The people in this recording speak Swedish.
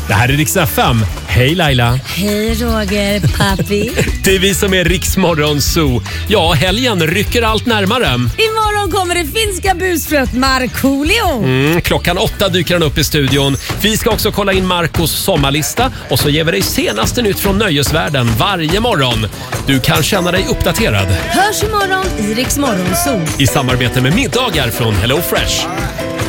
Det här är Rix FM. Hej Laila. Hej Roger, pappi. Det är vi som är Rix Morgon Zoo. Ja, helgen rycker allt närmare. Imorgon kommer det finska busfröet Markoolio. Klockan 8 dyker han upp i studion. Vi ska också kolla in Marcos sommarlista och så ger vi dig senaste nytt från nöjesvärlden varje morgon. Du kan känna dig uppdaterad. Hörs imorgon i Rix Morgon Zoo. I samarbete med middagar från Hello Fresh.